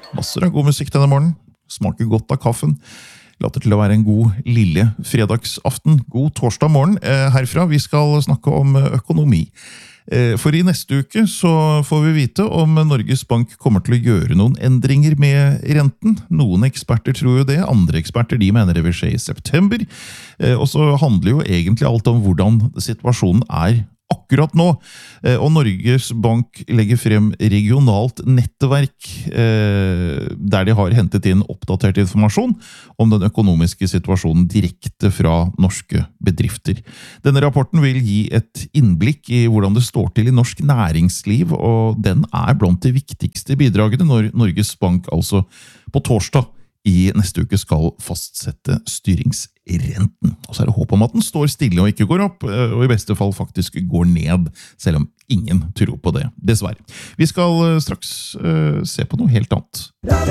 Masser av god musikk denne morgenen. Smaker godt av kaffen. Later til å være en god lille fredagsaften. God torsdag morgen herfra. Vi skal snakke om økonomi. For i neste uke så får vi vite om Norges Bank kommer til å gjøre noen endringer med renten. Noen eksperter tror jo det, andre eksperter de mener det vil skje i september. Og så handler jo egentlig alt om hvordan situasjonen er akkurat nå, og Norges Bank legger frem regionalt nettverk der de har hentet inn oppdatert informasjon om den økonomiske situasjonen direkte fra norske bedrifter. Denne rapporten vil gi et innblikk i hvordan det står til i norsk næringsliv, og den er blant de viktigste bidragene når Norges Bank altså på torsdag i neste uke skal fastsette styringsrenten. Og så er det håp om at den står stille og ikke går opp, og i beste fall faktisk går ned, selv om ingen tror på det, dessverre. Vi skal straks se på noe helt annet.